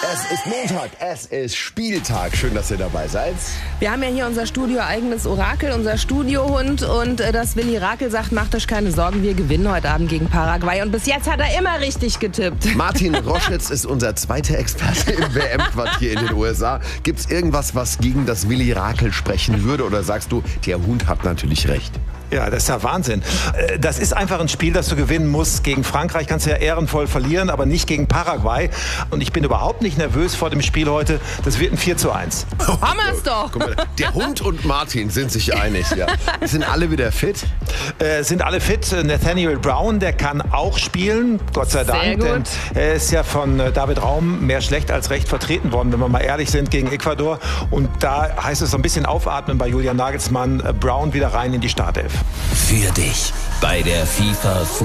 Es ist Montag, es ist Spieltag. Schön, dass ihr dabei seid. Wir haben ja hier unser Studio-eigenes Orakel, unser Studiohund. Und das Willi Rakel sagt, macht euch keine Sorgen, wir gewinnen heute Abend gegen Paraguay. Und bis jetzt hat er immer richtig getippt. Martin Roschitz ist unser zweiter Experte im WM-Quartier in den USA. Gibt's irgendwas, was gegen das Willi Rakel sprechen würde? Oder sagst du, der Hund hat natürlich recht? Ja, das ist ja Wahnsinn. Das ist einfach ein Spiel, das du gewinnen musst. Gegen Frankreich kannst du ja ehrenvoll verlieren, aber nicht gegen Paraguay. Und ich bin überhaupt nicht nervös vor dem Spiel heute. Das wird ein 4:1. Haben wir's doch. Guck mal, der Hund und Martin sind sich einig. Ja. Sind alle wieder fit? Sind alle fit. Nathaniel Brown, der kann auch spielen. Gott sei Dank. Sehr gut. Denn er ist ja von David Raum mehr schlecht als recht vertreten worden, wenn wir mal ehrlich sind, gegen Ecuador. Und da heißt es so ein bisschen aufatmen bei Julian Nagelsmann. Brown wieder rein in die Startelf. Für dich bei der FIFA